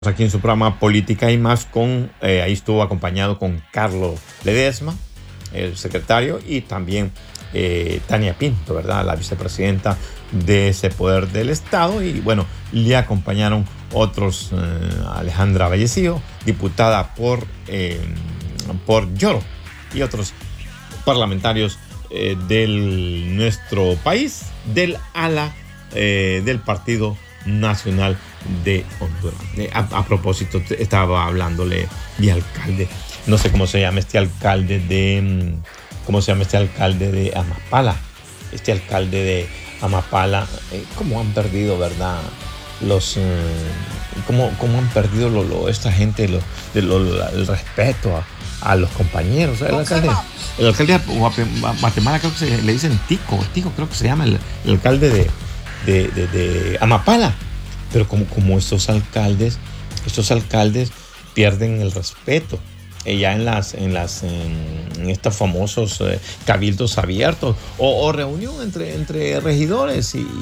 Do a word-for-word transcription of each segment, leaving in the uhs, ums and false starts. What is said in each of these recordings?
Aquí en su programa Política y Más, con eh, ahí estuvo acompañado con Carlos Ledesma, el secretario, y también eh, Tania Pinto, ¿verdad?, la vicepresidenta de ese poder del Estado. Y bueno, le acompañaron otros, eh, Alejandra Vallecillo, diputada por, eh, por Lloro, y otros parlamentarios eh, de nuestro país, del ala eh, del Partido Nacional de Honduras. A, a propósito, estaba hablándole de alcalde, no sé cómo se llama este alcalde de, cómo se llama este alcalde de Amapala, este alcalde de Amapala, eh, cómo han perdido, ¿verdad?, los, eh, cómo, cómo han perdido lo, lo, esta gente lo, de lo, el respeto a, a los compañeros. El alcalde, el alcalde de Guatemala, creo que se, le dicen Tico, Tico creo que se llama el, el alcalde de De, de, de Amapala. Pero como, como estos alcaldes, estos alcaldes pierden el respeto. Eh, ya en las, en las, en, en estos famosos eh, cabildos abiertos o, o reunión entre, entre regidores y,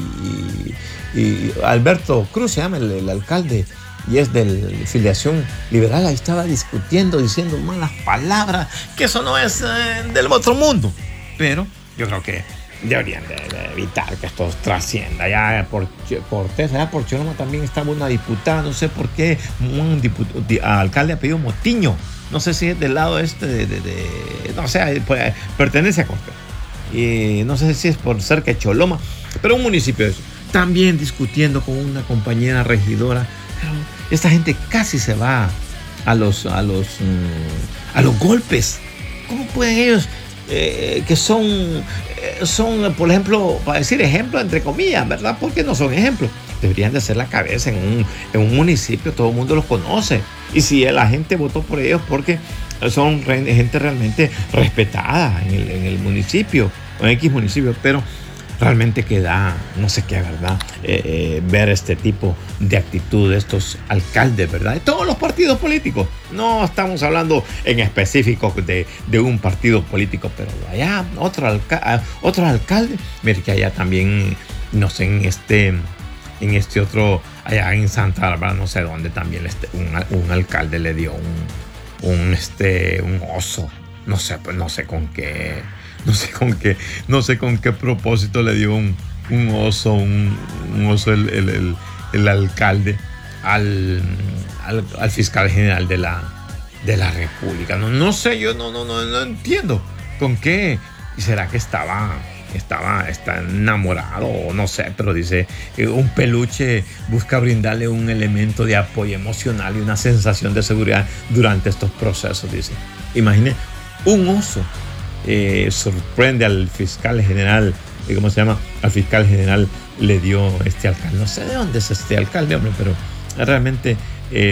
y, y Alberto Cruz se llama el, el alcalde y es de filiación liberal. Ahí estaba discutiendo, diciendo malas palabras, que eso no es eh, del otro mundo. Pero yo creo que deberían de, de evitar que esto trascienda. Ya por Cortés, allá por Choloma también estaba una diputada, no sé por qué, un diputado, alcalde apellido Motiño, no sé si es del lado este de, de, de no sé, pues, pertenece a Cortés, y no sé si es por cerca de Choloma, pero un municipio de eso, también discutiendo con una compañera regidora. Pero esta gente casi se va a los a los a los golpes. ¿Cómo pueden ellos Eh, que son, eh, son, por ejemplo, para decir ejemplo, entre comillas, ¿verdad? Porque no son ejemplos. Deberían de ser la cabeza en un, en un municipio, todo el mundo los conoce. Y si la gente votó por ellos, porque son re, gente realmente respetada en el, en el municipio, o en X municipio, pero realmente queda, no sé qué, ¿verdad? Eh, eh, ver este tipo de actitud de estos alcaldes, ¿verdad? De todos los partidos políticos. No estamos hablando en específico de, de un partido político, pero allá otro alca- otros alcaldes. Mire que allá también, no sé, en este, en este otro, allá en Santa Bárbara, no sé dónde, también este, un, un alcalde le dio un, un, este, un oso. No sé, pues no sé con qué. No sé con qué, no sé con qué propósito le dio un, un oso, un, un oso el, el, el, el alcalde al, al, al fiscal general de la, de la República. No, no sé, yo no, no, no, no entiendo con qué. ¿Y será que estaba, estaba, está enamorado? O no sé, pero dice, un peluche busca brindarle un elemento de apoyo emocional y una sensación de seguridad durante estos procesos, dice. Imagine, un oso. Eh, sorprende al fiscal general, eh, ¿cómo se llama? Al fiscal general le dio este alcalde, no sé de dónde es este alcalde, hombre, pero realmente eh,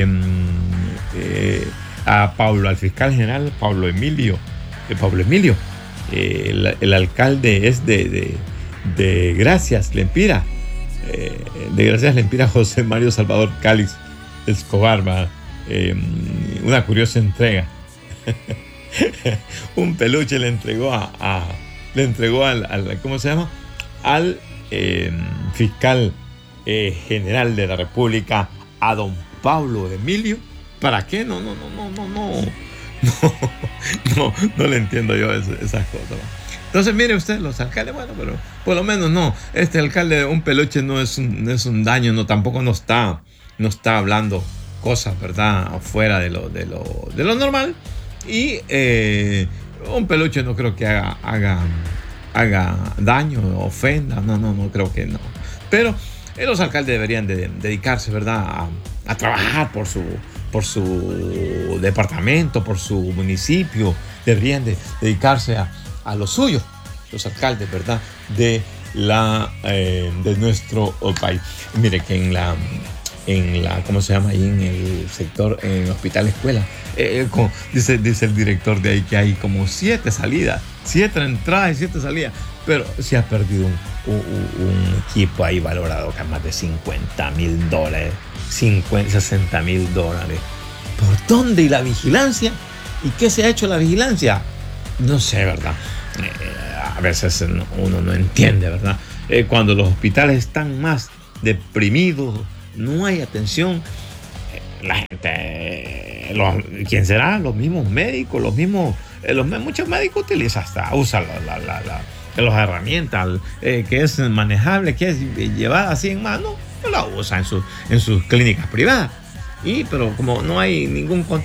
eh, a Pablo, al fiscal general Pablo Emilio, eh, Pablo Emilio, eh, el, el alcalde es de, de, de Gracias Lempira, eh, de Gracias Lempira, José Mario Salvador Cáliz Escobar, ¿va? Eh, una curiosa entrega. Un peluche le entregó a, a le entregó al, al ¿cómo se llama? Al eh, fiscal eh, general de la República, a don Pablo Emilio. ¿Para qué? No, no, no, no, no, no, no, no, no le entiendo yo esas, esas cosas, ¿no? Entonces, mire usted, los alcaldes, bueno, pero por lo menos no, este alcalde, un peluche no es un, no es un daño, no, tampoco no está, no está hablando cosas, ¿verdad?, afuera de lo, de lo, de lo normal. Y eh, un peluche no creo que haga, haga, haga daño, ofenda, no, no, no creo que no. Pero eh, los alcaldes deberían de dedicarse, ¿verdad?, a, a trabajar por su, por su departamento, por su municipio. Deberían de dedicarse a, a lo suyo, los alcaldes, ¿verdad?, de, la, eh, de nuestro país. Mire que en la... en la, ¿cómo se llama? Ahí en el sector, en el hospital escuela, eh, con, dice, dice el director de ahí que hay como siete salidas, siete entradas y siete salidas, pero se ha perdido un, un, un equipo ahí valorado que más de cincuenta mil dólares, cincuenta, sesenta mil dólares. ¿Por dónde? ¿Y la vigilancia? ¿Y qué se ha hecho la vigilancia? No sé, ¿verdad? Eh, a veces uno no entiende, ¿verdad? Eh, cuando los hospitales están más deprimidos, no hay atención, la gente, los, ¿quién será? Los mismos médicos, los mismos, eh, los, muchos médicos utilizan hasta, usan la, la, la, la, las herramientas eh, que es manejable, que es llevada así en mano, pues la usan en, su, en sus clínicas privadas. Y, pero como no hay ningún control